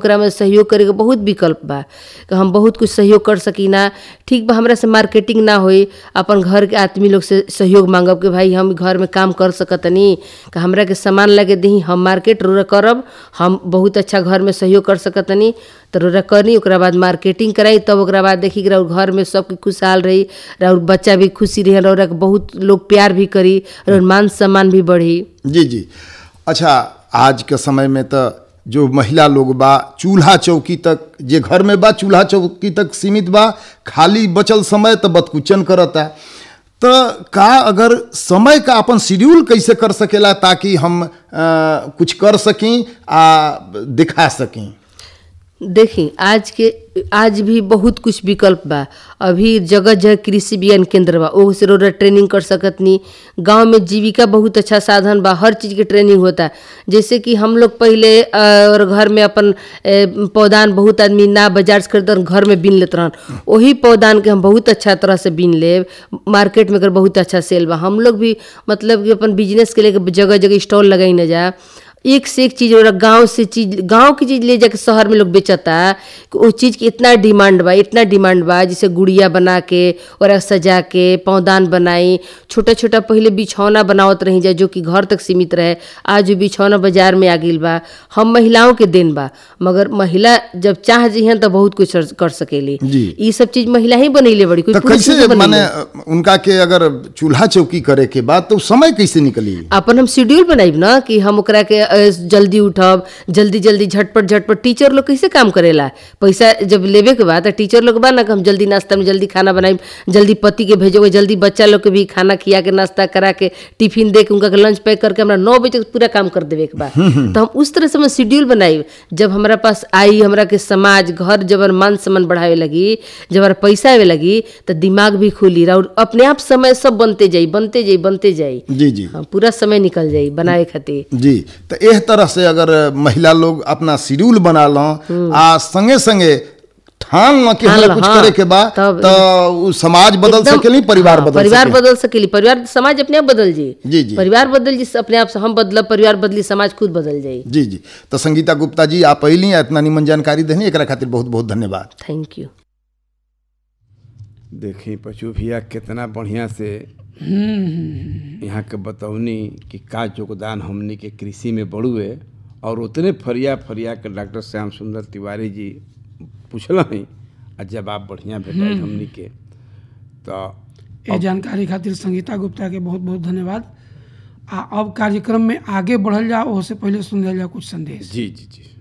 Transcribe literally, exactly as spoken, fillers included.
ओकरा में सहयोग करे के बहुत विकल्प बा कि हम बहुत कुछ सहयोग कर सकीना। ठीक बा, हमरा से मार्केटिंग ना होई, अपन घर के आदमी लोग से सहयोग मांगब कि भाई हम घर में काम कर सकतनी, कि हमरा के सामान लगे दी, हम मार्केट रोरा करब, हम बहुत अच्छा घर में सहयोग कर सकतनी तो रोरा करनी। ओकरा बाद मार्केटिंग कराई, तब ओकरा बाद देखी कि और घर में सबके खुशहाल रही और बच्चा भी खुशी रही, और बहुत लोग प्यार भी करी और मान सम्मान भी बढ़ी। जी जी। अच्छा, आज के समय में तो जो महिला लोग बा चूल्हा चौकी तक, जे घर में बा चूल्हा चौकी तक सीमित बा, खाली बचल समय तो बदकुचन करता। तो का अगर समय का अपन शेड्यूल कैसे कर सकेला ताकि हम आ, कुछ कर सकें आ दिखा सकें? देखी आज के आज भी बहुत कुछ विकल्प बा। अभी जगह जगह कृषि विज्ञान केंद्र बा, ओह से रोरा ट्रेनिंग कर सकतनी। गांव में जीविका बहुत अच्छा साधन बा, हर चीज़ के ट्रेनिंग होता। जैसे कि हम लोग पहले और घर में अपन पौधान बहुत आदमी ना बाजार से खरीदन, घर में बीन लेते रहन। वही पौधान के हम बहुत अच्छा तरह से बीन लेब, मार्केट में कर बहुत अच्छा सेल बा। हम लोग भी मतलब कि अपन बिजनेस के लेकर जगह जगह स्टॉल लगाई न जा, एक से एक चीज़ और गांव से चीज़, गांव की चीज़ ले जाके शहर में लोग बेचता कि उस चीज़ की इतना डिमांड बा, इतना डिमांड बा। जैसे गुड़िया बना के और सजा के पौधान बनाई, छोटा छोटा पहले बिछौना बनावत रही जाए जो कि घर तक सीमित रहे, आज जो बिछौना बाजार में आ गई बा। हम महिलाओं के देन बा, मगर महिला जब चाह जिहन तो बहुत कुछ कर सकेली। ये सब चीज़ महिला ही बनैले बड़ी, कोई कैसे माने उनका के अगर चूल्हा चौकी करे के बाद तो समय कैसे निकली? अपन हम शेड्यूल बनाइब ना कि हम ओकरा के जल्दी उठब, जल्दी जल्दी झटपट झटपट। टीचर लोग कैसे काम करेला, पैसा जब लेवे के बाद टीचर लोग बा ना कि हम जल्दी नाश्ता में जल्दी खाना बनाई, जल्दी पति के भेजोगे, जल्दी बच्चा लोग के भी खाना खिया के नाश्ता करा के टिफिन दे के उनका लंच पैक करके हमरा नौ बजे तक पूरा काम कर देवे के बाद। तो हम उस तरह से हम शेड्यूल बनाई। जब हमारा पास आई, हमरा के समाज घर जब मान सम्मान बढ़ावे लगी, जब हमारा पैसा आवे लगी तो दिमाग भी खुली और अपने आप समय सब बनते जाई बनते जाई बनते जाई। जी जी। हाँ, पूरा समय निकल जाई बनाए खातिर। जी, तो एह तरह से अगर महिला लोग अपना शेड्यूल बना लो आ संगे संगे ठान लो कि हमरा कुछ हाँ, करे के बाद तो समाज बदल सकेली, परिवार हाँ, बदल परिवार सके। बदल सकेली, परिवार समाज अपने आप बदल जी। जी जी। परिवार बदल जी, अपने आप से हम बदलब, परिवार बदली, समाज खुद बदल जाए। जी जी। तो संगीता गुप्ता जी, आप पहली इतना निमन जानकारी देनी, एकरा खातिर बहुत बहुत धन्यवाद। Thank you. देखी पशु भैया कितना बढ़िया से यहाँ के बतौनी कि का योगदान हमनी के कृषि में बढ़ुए, और उतने फरिया फरिया के डॉक्टर श्याम सुंदर तिवारी जी पूछल हैं आ जवाब बढ़िया भेटाई हमनी के। तो ये जानकारी खातिर संगीता गुप्ता के बहुत बहुत धन्यवाद। आ अब कार्यक्रम में आगे बढ़ल जा, उससे पहले सुन लिया कुछ संदेश। जी जी जी।